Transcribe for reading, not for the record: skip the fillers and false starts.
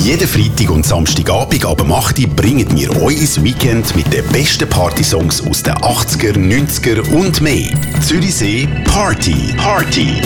Jeden Freitag und Samstagabend ab 8 Uhr bringen wir euch ins Weekend mit den besten Partysongs aus den 80er, 90er und mehr. Zürichsee Party.